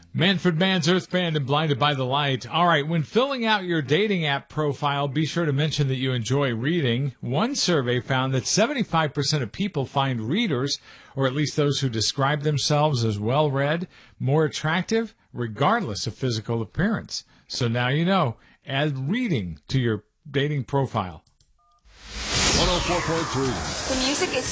Manfred Mann's Earth Band and Blinded by the Light. All right, when filling out your dating app profile, be sure to mention that you enjoy reading. One survey found that 75% of people find readers, or at least those who describe themselves as well-read, more attractive, regardless of physical appearance. So now you know. Add reading to your dating profile. 104.3. The music is